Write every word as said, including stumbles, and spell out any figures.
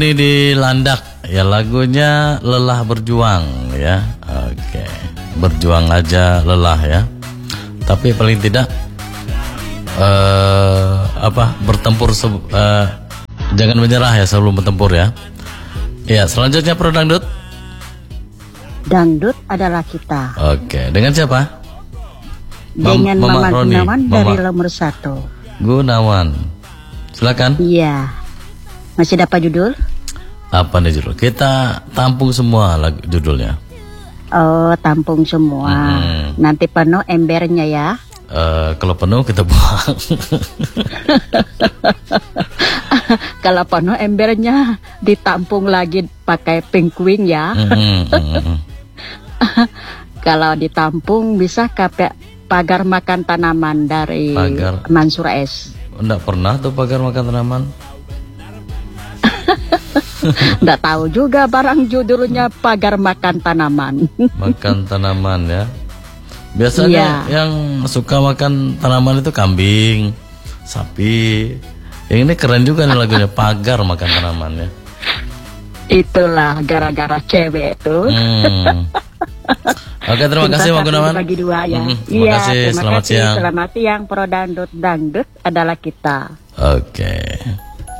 Ini di Landak ya, lagunya Lelah Berjuang ya. Oke, berjuang aja lelah ya, tapi paling tidak uh, apa bertempur uh, jangan menyerah ya sebelum bertempur ya. Ya, selanjutnya Pro Dangdut. Dangdut adalah kita. Oke, dengan siapa? Dengan Mama, Mama Roni. Gunawan Mama. dari nomor satu. Gunawan, silakan. Iya. Masih dapat judul? Apa nih judul? Kita tampung semua lagu judulnya. Oh, tampung semua. Hmm. Nanti penuh embernya ya. Uh, kalau penuh kita buang. Kalau penuh embernya ditampung lagi pakai pengkuing ya. Hmm, hmm, hmm. Kalau ditampung bisa kayak pagar makan tanaman dari Pagar. Mansur S. Enggak pernah tuh pagar makan tanaman. Nggak tahu juga barang judulnya pagar makan tanaman. Makan tanaman ya. Biasanya Iya. yang suka makan tanaman itu kambing, sapi. Yang ini keren juga nih lagunya, pagar makan tanaman ya. Itulah gara-gara cewek itu. Hmm. Oke, terima kasih Pak Gunawan. Bagi dua ya. Hmm, terima Iya, kasih. terima Selamat kasih. siang. Selamat siang. Pro Dangdut, Dangdut adalah kita. Oke.